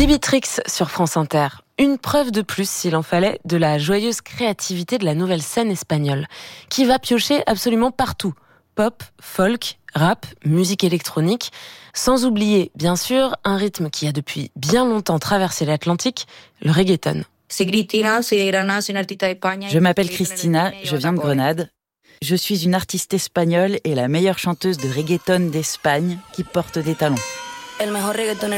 Bibitrix sur France Inter. Une preuve de plus, s'il en fallait, de la joyeuse créativité de la nouvelle scène espagnole, qui va piocher absolument partout. Pop, folk, rap, musique électronique, sans oublier, bien sûr, un rythme qui a depuis bien longtemps traversé l'Atlantique, le reggaeton. Je m'appelle Cristina, je viens de Grenade. Je suis une artiste espagnole et la meilleure chanteuse de reggaeton d'Espagne qui porte des talons.